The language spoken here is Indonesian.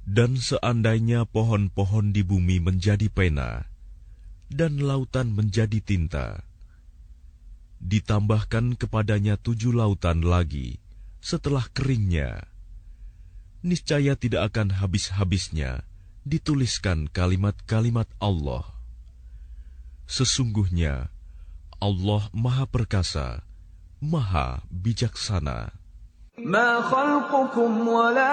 Dan seandainya pohon-pohon di bumi menjadi pena, dan lautan menjadi tinta, ditambahkan kepadanya 7 lautan lagi setelah keringnya, niscaya tidak akan habis-habisnya dituliskan kalimat-kalimat Allah. Sesungguhnya Allah Maha Perkasa, Maha Bijaksana.